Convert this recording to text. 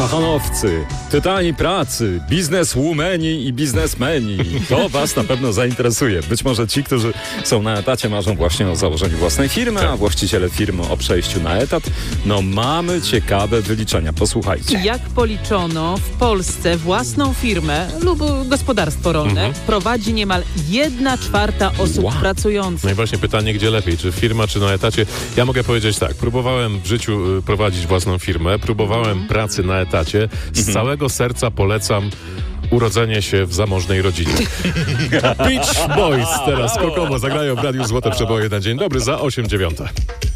Kochanowcy, tytani pracy, bizneswomeni i biznesmeni. To was na pewno zainteresuje. Być może ci, którzy są na etacie, marzą właśnie o założeniu własnej firmy, a właściciele firmy o przejściu na etat. No mamy ciekawe wyliczenia. Posłuchajcie. Jak policzono, w Polsce własną firmę lub gospodarstwo rolne prowadzi niemal 1/4 osób pracujących. No i właśnie pytanie, gdzie lepiej, czy firma, czy na etacie? Ja mogę powiedzieć tak, próbowałem w życiu prowadzić własną firmę, próbowałem pracy na etacie. Z całego serca polecam urodzenie się w zamożnej rodzinie. Beach Boys teraz skokowo zagrają w Radiu Złote Przeboje na dzień dobry za 8:09.